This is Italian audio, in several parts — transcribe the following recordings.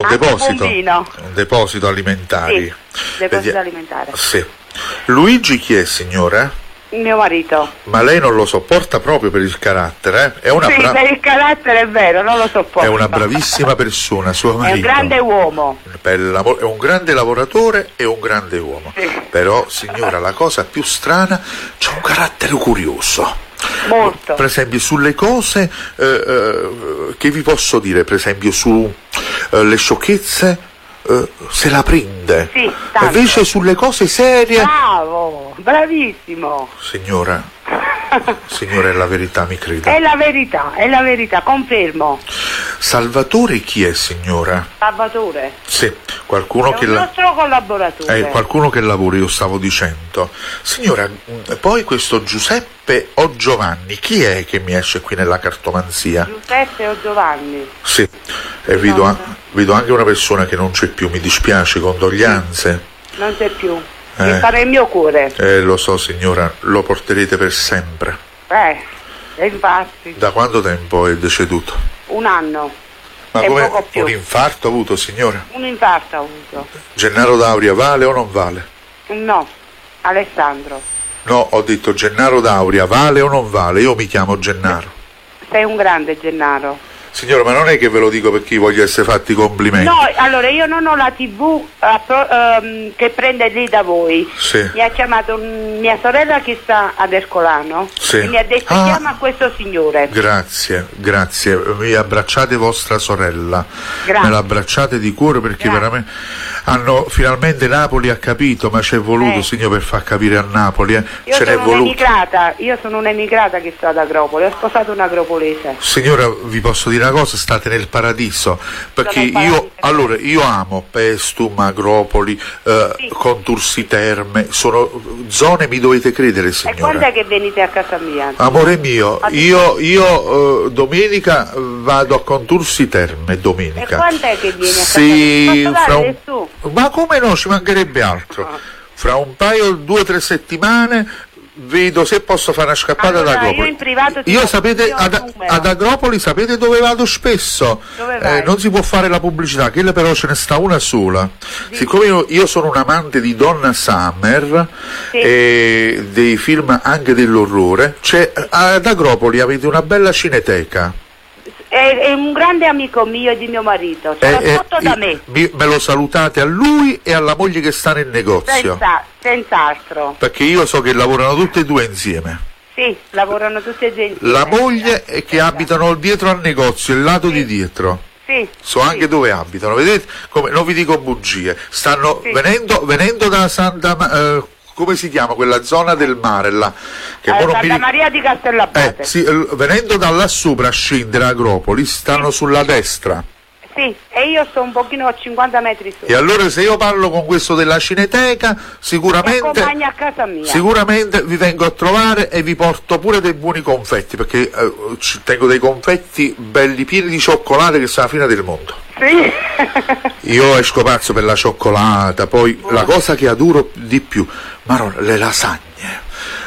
un deposito alimentari. Sì, deposito alimentare. Sì. Luigi chi è, signora? Mio marito. Ma lei non lo sopporta proprio per il carattere, eh? Per il carattere è vero, non lo sopporto. È una bravissima persona, suo marito. È un grande uomo. È un grande lavoratore e un grande uomo. Sì. Però, signora, la cosa più strana, c'è un carattere curioso. Molto. Per esempio sulle cose, che vi posso dire, per esempio su le sciocchezze, se la prende. Sì, tanto. Invece sulle cose serie... Bravo, bravissimo. Signora, è la verità, mi creda. È la verità, confermo. Salvatore chi è, signora? Salvatore? Sì, qualcuno è un nostro collaboratore. Qualcuno che lavora, io stavo dicendo. Signora, poi questo Giuseppe o Giovanni, chi è che mi esce qui nella cartomanzia? Giuseppe o Giovanni? Sì, e vedo anche una persona che non c'è più, mi dispiace, condoglianze. Non c'è più, che sarà il mio cuore. Lo so, signora, lo porterete per sempre. Infatti. Da quanto tempo è deceduto? Un anno. Ma e come poco più. un infarto ha avuto, signora? Un infarto ha avuto. Gennaro D'Auria vale o non vale? No, Alessandro. No, ho detto Gennaro D'Auria vale o non vale? Io mi chiamo Gennaro. Sei un grande Gennaro. Signora, ma non è che ve lo dico perché voglio essere fatti complimenti. No, allora io non ho la TV che prende lì da voi. Sì. Mi ha chiamato mia sorella che sta ad Ercolano. Sì. E mi ha detto chiama questo signore. Grazie. Mi abbracciate vostra sorella. Grazie. Me l'abbracciate di cuore perché veramente finalmente Napoli ha capito, ma ci è voluto, signor, per far capire a Napoli. Io sono un'emigrata che sto ad Agropoli, ho sposato un agropolese. Signora, vi posso dire una cosa, state nel paradiso, perché io amo Pestum, Agropoli, Contursi Terme, sono zone, mi dovete credere, signora. E quando è che venite a casa mia? Amore mio, io domenica vado a Contursi Terme, domenica. E quando è che vieni a casa mia? Ma come no, ci mancherebbe altro. Fra un paio, 2 o 3 settimane vedo se posso fare una scappata ad Agropoli. Io in privato sapete, ad Agropoli sapete dove vado spesso? Dove vai? Non si può fare la pubblicità, quella però ce ne sta una sola. Siccome io sono un amante di Donna Summer e dei film anche dell'orrore, ad Agropoli avete una bella cineteca. È un grande amico mio e di mio marito, soprattutto da me. Me lo salutate a lui e alla moglie che sta nel negozio. Senz'altro. Perché io so che lavorano tutte e due insieme. Sì, lavorano tutte e due insieme. La moglie è che abitano dietro al negozio, il lato di dietro. Sì. So anche dove abitano, vedete? Non vi dico bugie. Stanno venendo da Santa come si chiama quella zona del mare là? Santa Maria di Castellabate. Venendo da là sopra a scendere a Agropoli, stanno sulla destra. Sì, e io sto un pochino a 50 metri su. E allora se io parlo con questo della cineteca, sicuramente a casa mia. Sicuramente vi vengo a trovare e vi porto pure dei buoni confetti, perché tengo dei confetti belli pieni di cioccolate che sono la fine del mondo. Sì. Io esco pazzo per la cioccolata, poi la cosa che adoro di più, le lasagne.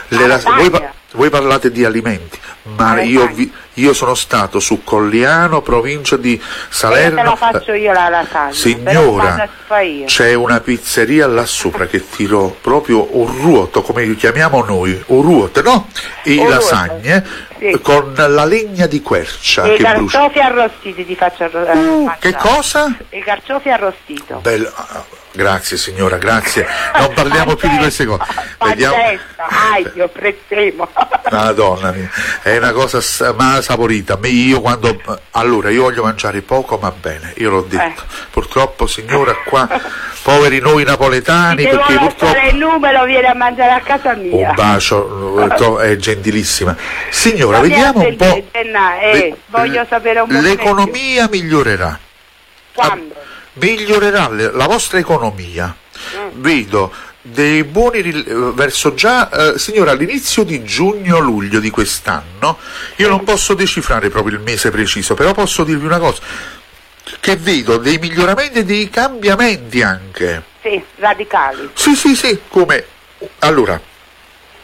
Voi parlate di alimenti, ma io sono stato su Colliano, provincia di Salerno. Te la faccio io la lasagna. Signora, c'è una pizzeria là sopra che tiro proprio un ruoto, come chiamiamo noi, un ruoto, no? Lasagne con la legna di quercia. E i carciofi arrostiti ti faccio arrostire. Che cosa? I carciofi arrostito. Bello. Grazie signora, grazie. Non parliamo più di queste cose. Vediamo. Dio, prezzemo. Madonna mia, è una cosa saporita. Allora, io voglio mangiare poco ma bene, io l'ho detto. Purtroppo, signora, qua, poveri noi napoletani, perché purtroppo il numero viene a mangiare a casa mia. Un bacio, è gentilissima. Signora, vediamo un po'. Voglio sapere un po'. L'economia migliorerà. Quando? Migliorerà la vostra economia. Vedo dei buoni verso signora, all'inizio di giugno-luglio di quest'anno, io non posso decifrare proprio il mese preciso, però posso dirvi una cosa, che vedo dei miglioramenti e dei cambiamenti anche. Sì, radicali. Sì, come allora,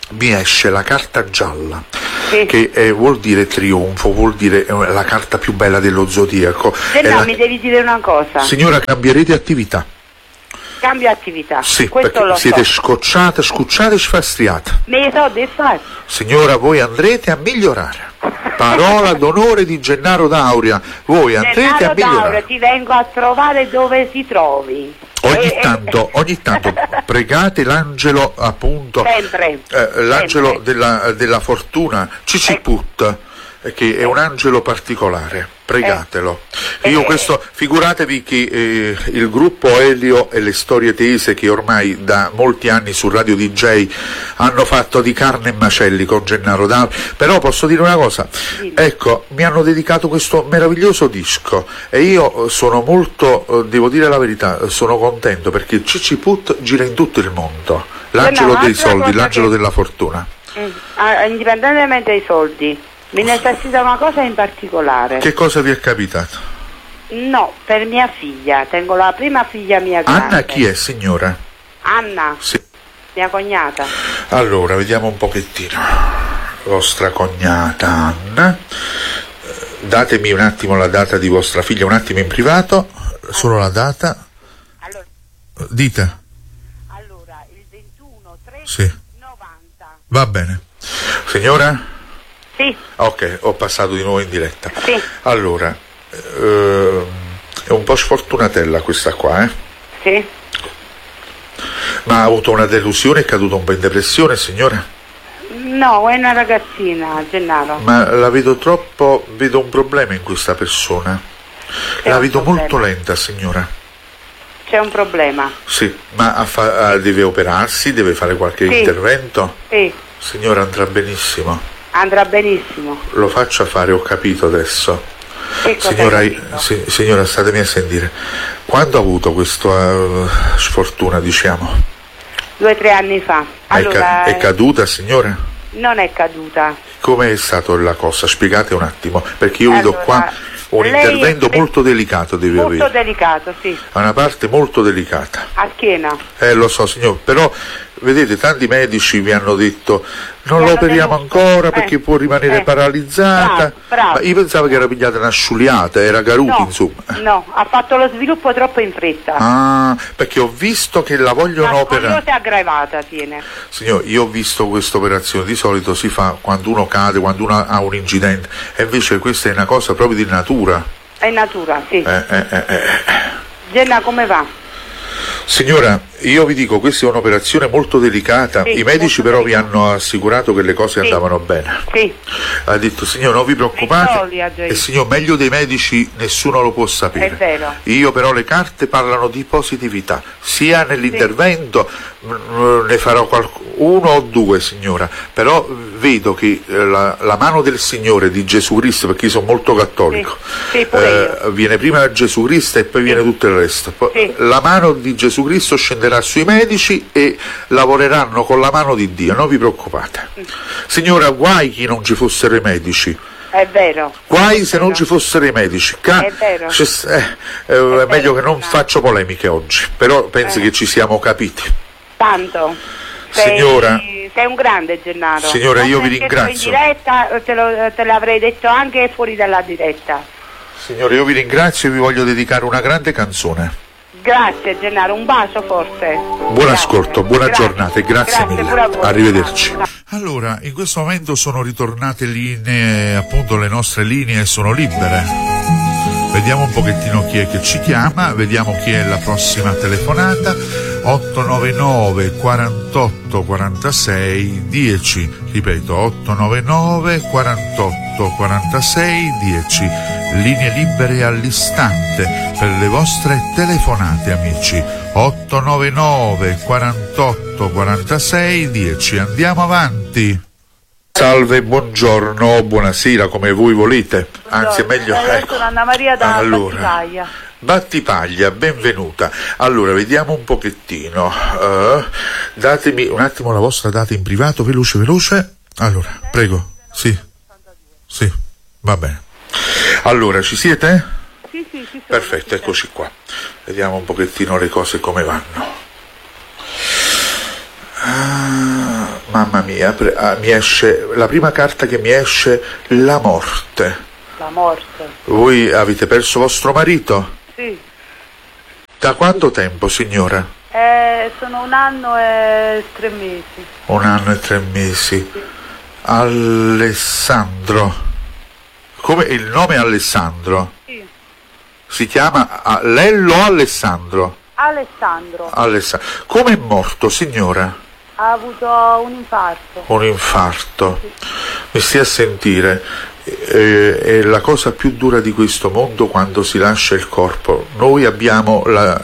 mi esce la carta gialla, Sì. che vuol dire trionfo, vuol dire la carta più bella dello zodiaco. Se no, mi devi dire una cosa. Signora, cambierete attività. Cambio attività. Sì, Questo perché lo siete so. scocciate, scucciate e sfastriate. Me ne so di fare. Signora, voi andrete a migliorare. Parola d'onore di Gennaro D'Auria, voi andrete a Gennaro D'Auria, migliorare. ti vengo a trovare dove ti trovi. Ogni tanto pregate l'angelo, appunto, Sempre, l'angelo sempre. della fortuna, Ciciput, che è un angelo particolare, pregatelo. Io questo, figuratevi che il gruppo Elio e le storie tese, che ormai da molti anni su Radio DJ hanno fatto di carne e macelli con Gennaro D'Auria, però posso dire una cosa, ecco, mi hanno dedicato questo meraviglioso disco e io sono molto, devo dire la verità, sono contento perché Ciciput gira in tutto il mondo, l'angelo dei soldi, l'angelo della fortuna. Indipendentemente dai soldi, mi necessita una cosa in particolare. Che cosa vi è capitato? No, per mia figlia, tengo la prima figlia mia grande. Anna chi è, signora? Anna, Sì. mia cognata. Allora, vediamo un pochettino. Vostra cognata Anna. Datemi un attimo la data di vostra figlia, un attimo in privato, solo la data. Allora, Dite. il 21 3 Sì. 90. Va bene. Signora? Sì, Ok, ho passato di nuovo in diretta. sì, Allora, è un po' sfortunatella questa qua, sì. Ma ha avuto una delusione, è caduta un po' in depressione, signora? No, è una ragazzina, Gennaro. Ma la vedo vedo un problema in questa persona. C'è La un vedo problema. molto lenta, signora. C'è un problema. Sì, ma deve operarsi, deve fare qualche Sì. intervento? Sì, Signora, andrà benissimo. andrà benissimo. Lo faccia fare, ho capito adesso. Che cosa Signora, hai capito? signora, statemi a sentire. Quando ha avuto questa sfortuna, diciamo? 2 o 3 anni fa. Allora, È caduta, signora? non è caduta. Come è stata la cosa? Spiegate un attimo, perché io vedo Allora, qua un lei intervento è- molto delicato deve Molto avere. delicato, sì. Ha una parte molto delicata. A schiena. Lo so, signor, però vedete, tanti medici vi hanno detto non Mi lo hanno operiamo deluso. ancora perché può rimanere paralizzata. Bravo. Ma io pensavo che era pigliata una sciuliata, era caruti, No, insomma. no, ha fatto lo sviluppo troppo in fretta. Ah, perché ho visto che la vogliono La operare. scoliosi aggravata tiene. Signor, io ho visto questa operazione, di solito si fa quando uno cade, quando uno ha un incidente, e invece questa è una cosa proprio di natura. È natura, sì. Eh. Genna, come va? Signora, io vi dico, questa è un'operazione molto delicata, Sì, i medici molto però vi delicata. hanno assicurato che le cose Sì. andavano bene. Sì. Ha detto, signor, non vi preoccupate, Vittoria, Gioia. e signor, meglio dei medici nessuno lo può sapere. È vero. Io però le carte parlano di positività, sia nell'intervento, ne farò uno o due, signora, però vedo che la mano del Signore, di Gesù Cristo, perché io sono molto cattolico, Sì, pure io. viene prima Gesù Cristo e poi viene tutto il resto. Sì. La mano di Gesù Cristo scenderà sui medici e lavoreranno con la mano di Dio, non vi preoccupate. Signora, guai chi non ci fossero i medici. È vero. Guai se non ci fossero i medici. È vero. È meglio che non faccio polemiche oggi, però penso che ci siamo capiti. Tanto. Signora. Sei un grande, Gennaro. Signora, io vi Perché ringrazio. in diretta te l'avrei detto anche fuori dalla diretta. Signore, io vi ringrazio e vi voglio dedicare una grande canzone. Grazie, Gennaro, un bacio forse. Buon ascolto, buona giornata e grazie mille. pure a voi. Arrivederci. Grazie. Allora, in questo momento sono ritornate linee, appunto le nostre linee sono libere. Vediamo un pochettino chi è che ci chiama, vediamo chi è la prossima telefonata. 899 48 46 10, ripeto 899 48 46 10, linee libere all'istante per le vostre telefonate, amici. 899 48 46 10, andiamo avanti. Salve, buongiorno, buonasera, come voi volete, anzi è meglio, ecco. Sono Anna Maria da Allora, Battipaglia. Battipaglia, benvenuta. Allora, vediamo un pochettino. Datemi un attimo la vostra data in privato, veloce. Allora, prego. Sì, va bene. Allora, ci siete? Sì, ci sono. Perfetto, eccoci qua. Vediamo un pochettino le cose come vanno. mamma mia, mi esce, la prima carta che mi esce, la morte. La morte. Voi avete perso vostro marito? Sì. Da quanto tempo, signora? Sono 1 anno e 3 mesi. 1 anno e 3 mesi. Sì. Alessandro. Come il nome è Alessandro? Sì. Si chiama Lello Alessandro? Alessandro. Come è morto, signora? Ha avuto un infarto. Un infarto. Sì. Mi stia a sentire. È la cosa più dura di questo mondo quando si lascia il corpo. Noi abbiamo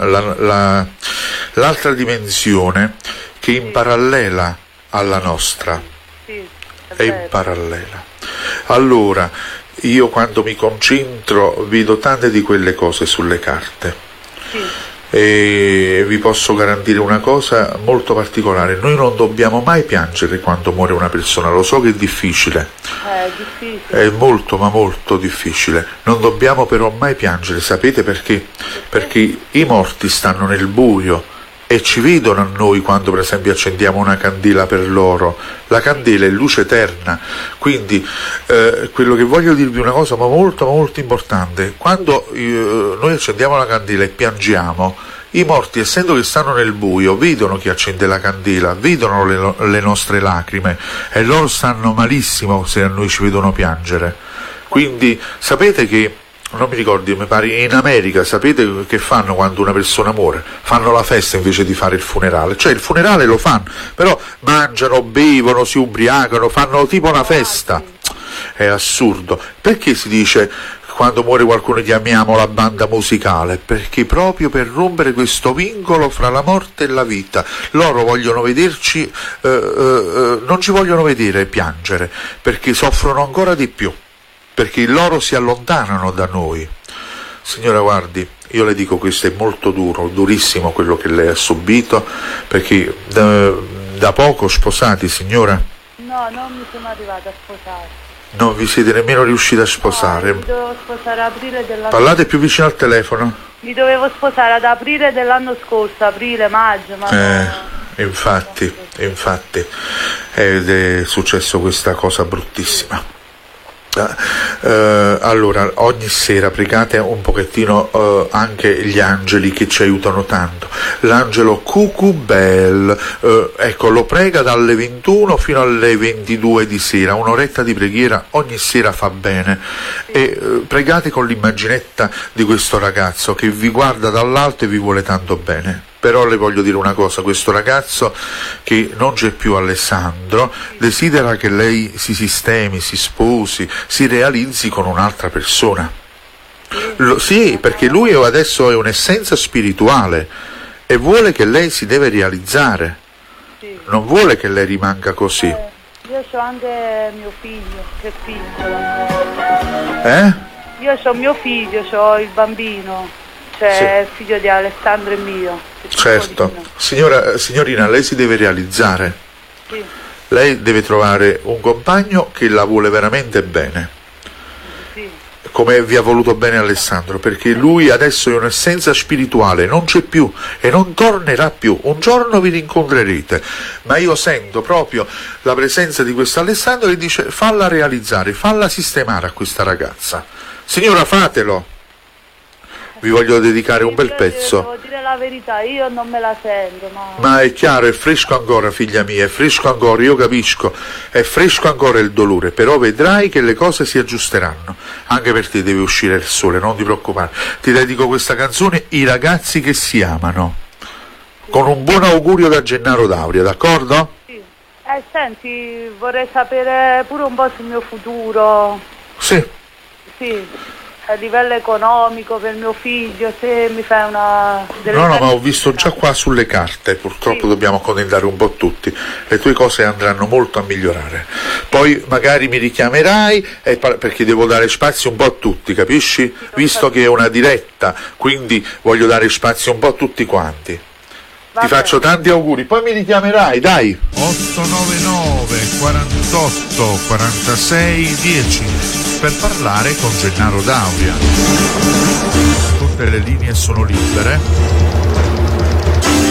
l'altra dimensione che è in parallela alla nostra. Sì, È in parallela. Allora, io quando mi concentro vedo tante di quelle cose sulle carte. Sì. E vi posso garantire una cosa molto particolare: noi non dobbiamo mai piangere quando muore una persona. Lo so che è difficile, è molto ma molto difficile. Non dobbiamo però mai piangere, sapete perché? Perché i morti stanno nel buio e ci vedono a noi quando per esempio accendiamo una candela per loro. La candela è luce eterna, quindi quello che voglio dirvi è una cosa ma molto importante: quando noi accendiamo la candela e piangiamo, i morti, essendo che stanno nel buio, vedono chi accende la candela, vedono le nostre lacrime e loro stanno malissimo se a noi ci vedono piangere. Quindi sapete che, non mi ricordo, mi pare in America, sapete che fanno quando una persona muore? Fanno la festa invece di fare il funerale. Cioè il funerale lo fanno, però mangiano, bevono, si ubriacano, fanno tipo una festa. È assurdo. Perché si dice quando muore qualcuno chiamiamo la banda musicale? Perché proprio per rompere questo vincolo fra la morte e la vita. Loro vogliono vederci, non ci vogliono vedere piangere, perché soffrono ancora di più, perché loro si allontanano da noi. Signora, guardi, io le dico, questo è molto duro, durissimo quello che lei ha subito, perché da poco sposati, signora? No, non mi sono arrivata a sposare. Non vi siete nemmeno riusciti a sposare? No, mi dovevo sposare ad aprile dell'anno scorso. Parlate più vicino al telefono? Mi dovevo sposare ad aprile dell'anno scorso, aprile, maggio, ma infatti, ed è successo questa cosa bruttissima. Allora, ogni sera pregate un pochettino anche gli angeli che ci aiutano tanto. L'angelo Cucubel, ecco, lo prega dalle 21 fino alle 22 di sera, un'oretta di preghiera ogni sera fa bene. E pregate con l'immaginetta di questo ragazzo che vi guarda dall'alto e vi vuole tanto bene. Però le voglio dire una cosa: questo ragazzo che non c'è più, Alessandro, desidera che lei si sistemi, si sposi, si realizzi con un'altra persona. Sì, perché lui adesso è un'essenza spirituale e vuole che lei si deve realizzare, non vuole che lei rimanga così. Io ho anche mio figlio, che è piccolo. Io ho mio figlio, ho il bambino, cioè il figlio di Alessandro e mio. Certo, signorina, lei si deve realizzare. Sì. Lei deve trovare un compagno che la vuole veramente bene, sì, come vi ha voluto bene Alessandro, perché lui adesso è un'essenza spirituale, non c'è più e non tornerà più. Un giorno vi rincontrerete, ma io sento proprio la presenza di questo Alessandro che dice: falla realizzare, falla sistemare a questa ragazza. Signora, fatelo. Vi voglio dedicare un bel pezzo. Devo dire la verità, io non me la sento. Ma è chiaro, è fresco ancora, figlia mia, è fresco ancora, io capisco, è fresco ancora il dolore, però vedrai che le cose si aggiusteranno. Anche per te deve uscire il sole, non ti preoccupare. Ti dedico questa canzone, I ragazzi che si amano, con un buon augurio da Gennaro D'Auria, d'accordo? Sì. Senti, vorrei sapere pure un po' sul mio futuro. Sì. Sì. A livello economico per mio figlio, se mi fai una... No, ma ho visto già qua sulle carte, purtroppo dobbiamo accontentare un po' tutti, le tue cose andranno molto a migliorare. Poi magari mi richiamerai perché devo dare spazio un po' a tutti, capisci? Visto che è una diretta, quindi voglio dare spazio un po' a tutti quanti. Ti faccio tanti auguri, poi mi richiamerai, dai. 899 48 46 10 per parlare con Gennaro D'Auria. Tutte le linee sono libere.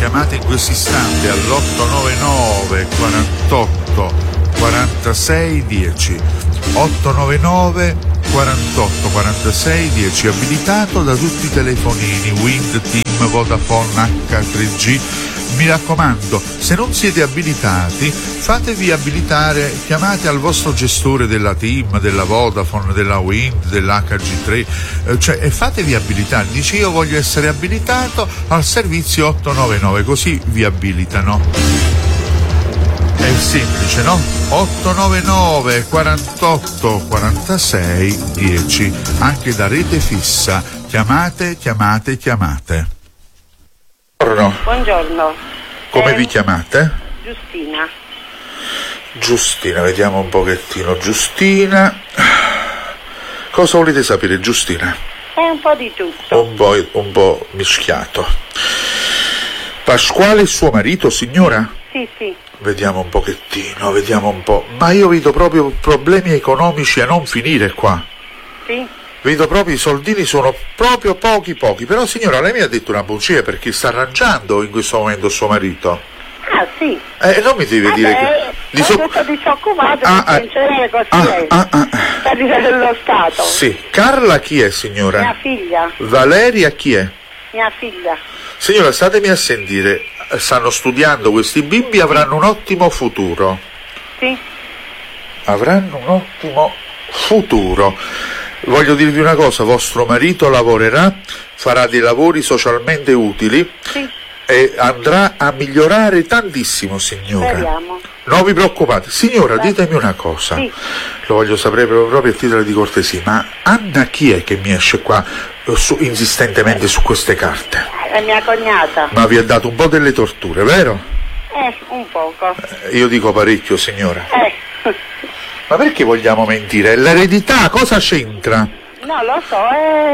chiamate in questo istante all'899 48 46 10, 899 48 46 10, abilitato da tutti i telefonini Wind, Team, Vodafone, H3G. Mi raccomando, se non siete abilitati, fatevi abilitare, chiamate al vostro gestore della Team, della Vodafone, della Wind, dell'HG3, e fatevi abilitare. Dice: io voglio essere abilitato al servizio 899, così vi abilitano. È semplice, no? 899 48 46 10, anche da rete fissa. Chiamate. Buongiorno. Come vi chiamate? Giustina, vediamo un pochettino. Giustina, cosa volete sapere, Giustina? Un po' di tutto. Un po' mischiato. Pasquale è suo marito, signora? Sì. Vediamo un pochettino, vediamo un po'. Ma io vedo proprio problemi economici a non finire qua. Sì. Vedo proprio i soldini sono proprio pochi. Però signora, lei mi ha detto una bugia, perché sta arrangiando in questo momento suo marito. Ah, sì. Non mi devi dire che... Ho detto disoccupato, per sincero così è. Per dire dello Stato. Sì. Carla chi è, signora? Mia figlia. Valeria chi è? Mia figlia. Signora, statemi a sentire, stanno studiando questi bimbi, avranno un ottimo futuro. Sì. Avranno un ottimo futuro. Voglio dirvi una cosa, vostro marito lavorerà, farà dei lavori socialmente utili, sì, e andrà a migliorare tantissimo, signora. Speriamo. Non vi preoccupate. Signora, ditemi una cosa, sì, lo voglio sapere proprio a titolo di cortesia, ma Anna chi è che mi esce qua insistentemente su queste carte? È mia cognata. Ma vi ha dato un po' delle torture, vero? Un poco. Io dico parecchio, signora. Ma perché vogliamo mentire? È l'eredità, cosa c'entra? No, lo so,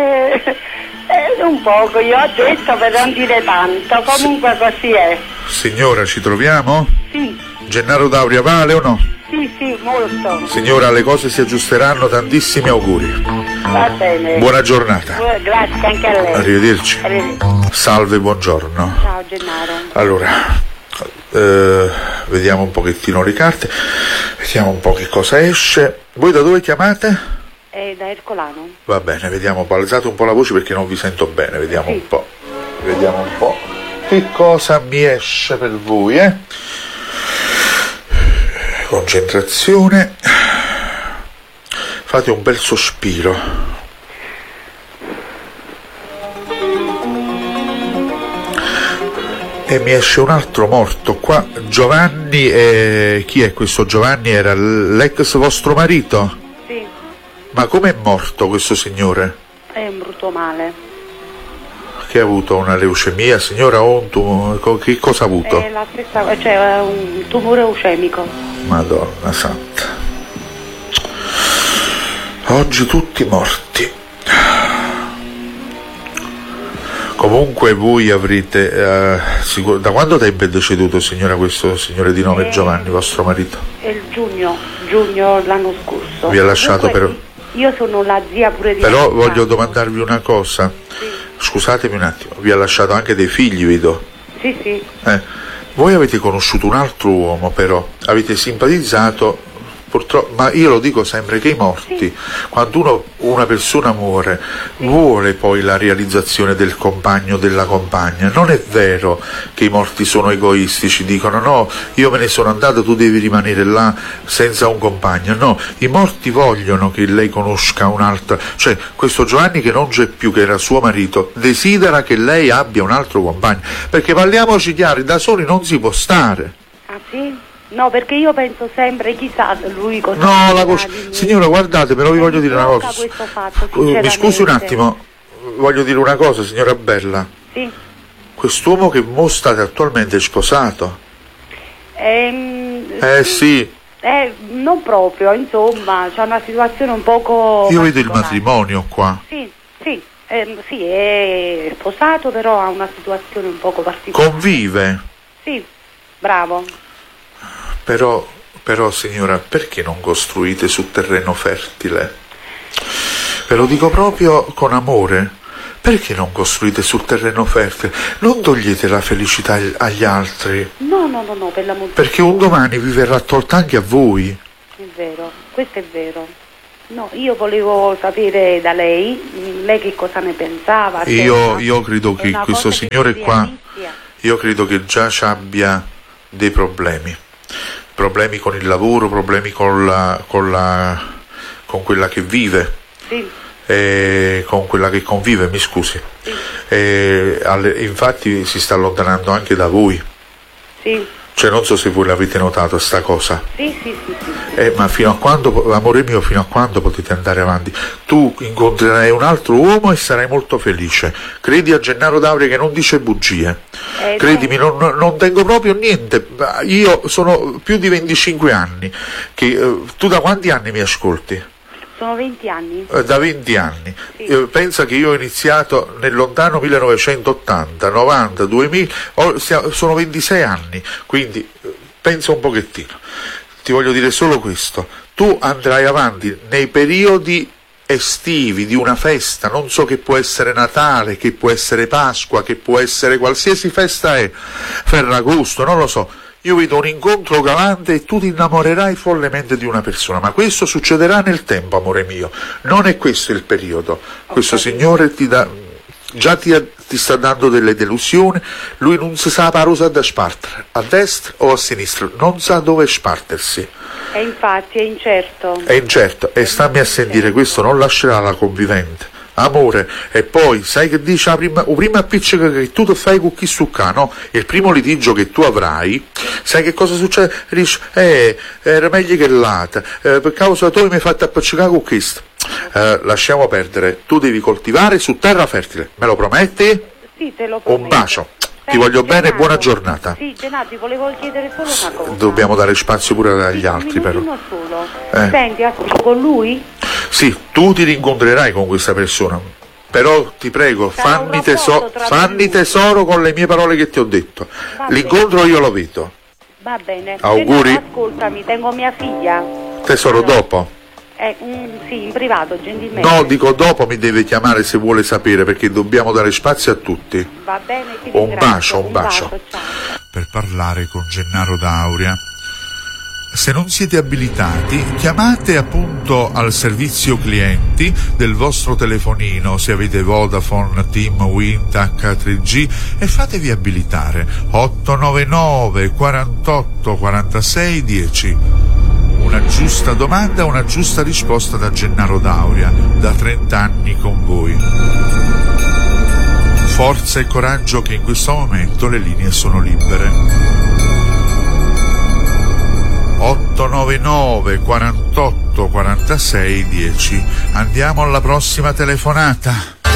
è un poco, io ho detto per non dire tanto, comunque così è. Signora, ci troviamo? Sì. Gennaro D'Auria vale o no? Sì, molto. Signora, le cose si aggiusteranno, tantissimi auguri. Va bene. Buona giornata. Grazie anche a lei. Arrivederci. Salve, buongiorno. Ciao Gennaro. Allora, vediamo un pochettino le carte, vediamo un po' che cosa esce. Voi da dove chiamate? Da Ercolano. Va bene, vediamo, alzate un po' la voce perché non vi sento bene, vediamo un po'. Vediamo un po' che cosa mi esce per voi, Concentrazione. Fate un bel sospiro. E mi esce un altro morto qua. Giovanni, chi è questo Giovanni? Era l'ex vostro marito? Sì. Ma com'è morto questo signore? È un brutto male. Che ha avuto una leucemia, signora, o un tumore? Che cosa ha avuto? È la stessa, cioè un tumore leucemico. Madonna santa. Oggi tutti morti. Comunque voi avrete, da quando tempo è deceduto, signora, questo signore di nome Giovanni, vostro marito? È il giugno l'anno scorso. Vi ha lasciato però... Io sono la zia pure di... Però voglio domandarvi una cosa. Sì. Scusatemi un attimo, vi ha lasciato anche dei figli, vedo? Sì. Voi avete conosciuto un altro uomo, però, avete simpatizzato, purtroppo, ma io lo dico sempre che i morti, quando una persona muore, vuole poi la realizzazione del compagno o della compagna. Non è vero che i morti sono egoistici, dicono no, io me ne sono andato, tu devi rimanere là senza un compagno. No, i morti vogliono che lei conosca un'altra, cioè questo Giovanni che non c'è più, che era suo marito, desidera che lei abbia un altro compagno, perché parliamoci chiari, da soli non si può stare. Ah sì? No, perché io penso sempre, chissà lui cosa... No, signora, guardate, però vi voglio dire una cosa. Questo fatto, mi scusi un attimo, voglio dire una cosa, signora Bella. Sì. Quest'uomo che mo state attualmente è sposato? Sì. Non proprio, insomma, c'è una situazione un poco... Io vedo il matrimonio qua. Sì, è sposato, però ha una situazione un poco particolare. Convive? Sì, bravo. Però signora, perché non costruite su terreno fertile? Ve lo dico proprio con amore, Perché non costruite sul terreno fertile? Non togliete la felicità agli altri. No, per l'amor di Dio. Perché un domani vi verrà tolta anche a voi. È vero, questo è vero. No, io volevo sapere da lei che cosa ne pensava. Io credo che questo signore qua, inizia. io credo che già abbia dei problemi con il lavoro, problemi con quella che vive, Sì. con quella che convive, mi scusi. Sì. Infatti si sta allontanando anche da voi. Sì. Cioè, non so se voi l'avete notato sta cosa. Sì. Ma fino a quando, amore mio, fino a quando potete andare avanti? Tu incontrerai un altro uomo e sarai molto felice. Credi a Gennaro D'Auria che non dice bugie. Credimi, non tengo proprio niente. Io sono più di 25 anni. Tu da quanti anni mi ascolti? Sono 20 anni. Da 20 anni. Sì. Pensa che io ho iniziato nel lontano 1980, 90, 2000, sono 26 anni, quindi pensa un pochettino. Ti voglio dire solo questo: tu andrai avanti nei periodi estivi di una festa, non so, che può essere Natale, che può essere Pasqua, che può essere qualsiasi festa è, Ferragosto, non lo so. Io vedo un incontro galante e tu ti innamorerai follemente di una persona, ma questo succederà nel tempo, amore mio. Non è questo il periodo. Questo signore ti sta dando delle delusioni, lui non si sa la parosa da spartere, a destra o a sinistra, non sa dove spartersi. E infatti è incerto. È incerto, e stammi a sentire, questo non lascerà la convivente. Amore, e poi sai che dice prima appiccica che tu ti fai con chi succa, no? Il primo litigio che tu avrai, sai che cosa succede? Dici, era meglio che l'altra, per causa tu mi hai fatto appiccicare con questo. Lasciamo perdere, tu devi coltivare su terra fertile, me lo prometti? Sì, te lo prometto. Un bacio. Ti voglio bene e buona giornata. Sì, Gennaro, ti volevo chiedere solo una cosa. Dobbiamo dare spazio pure agli altri, però. Solo. Senti, con lui? Sì, tu ti rincontrerai con questa persona, però ti prego, fanni tesoro con le mie parole che ti ho detto. L'incontro io lo vedo. Va bene. Auguri. Gennaro, ascoltami, tengo mia figlia. Tesoro, dopo? Sì, in privato, gentilmente. No, dico dopo mi deve chiamare se vuole sapere, perché dobbiamo dare spazio a tutti. Va bene, ti Un ringrazio. bacio. Ciao. Per parlare con Gennaro D'Auria. Se non siete abilitati, chiamate appunto al servizio clienti del vostro telefonino, se avete Vodafone, TIM, Wind, H3G, e fatevi abilitare 899 48 46 10. Una giusta domanda, una giusta risposta da Gennaro D'Auria, da 30 anni con voi. Forza e coraggio, che in questo momento le linee sono libere. 899 48 46 10. Andiamo alla prossima telefonata.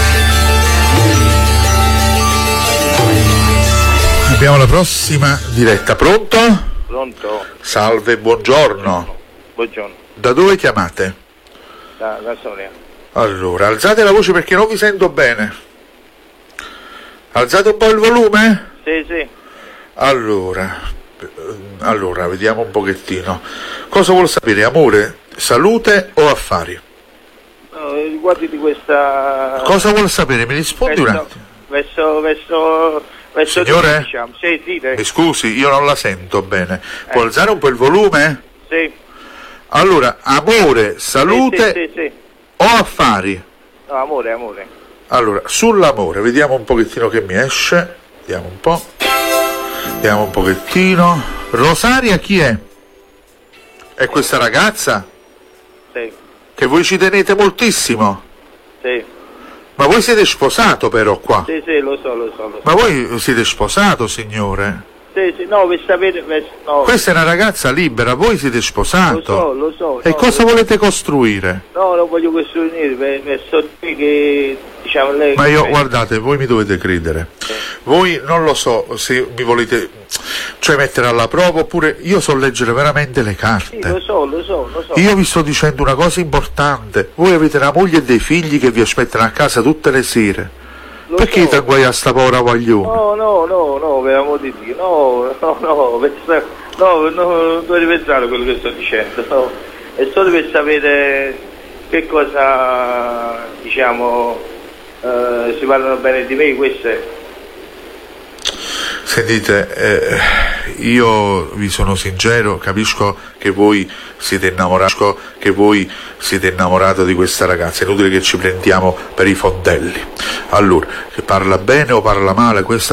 Abbiamo la prossima diretta. Pronto? Pronto? Salve, buongiorno. Buongiorno. Da dove chiamate? Da Soria. Allora, alzate la voce perché non vi sento bene. Alzate un po' il volume? Sì. Allora, vediamo un pochettino. Cosa vuol sapere, amore? Salute o affari? No, riguardi di questa... Cosa vuol sapere? Mi rispondi un attimo. Verso Signore? diciamo. Sì, Mi scusi, io non la sento bene. Può alzare un po' il volume? Sì. Allora, amore, salute Sì. o affari? No, amore. Allora, sull'amore, vediamo un pochettino che mi esce. Vediamo un po'. Vediamo un pochettino. Rosaria chi è? È questa ragazza? Sì. Che voi ci tenete moltissimo? Sì. Ma voi siete sposato però qua? Sì, lo so. Ma voi siete sposato, signore? Sì, no, per sapere... No. Questa è una ragazza libera, voi siete sposato. Lo so. E no, cosa volete costruire? No, non voglio costruire, so che, diciamo, lei... Ma io, guardate, voi mi dovete credere. Voi non lo so se mi volete, cioè, mettere alla prova, oppure io so leggere veramente le carte. Sì, lo so. Io vi sto dicendo una cosa importante. Voi avete una moglie e dei figli che vi aspettano a casa tutte le sere. Perché ti agguai a sta povera guaglione? No, per amor di Dio, non devi pensare a quello che sto dicendo, no. È solo per sapere che cosa, diciamo, si parlano bene di me, questo è. Sentite, io vi sono sincero, capisco che voi siete innamorato di questa ragazza, è inutile che ci prendiamo per i fondelli. Allora, che parla bene o parla male, questa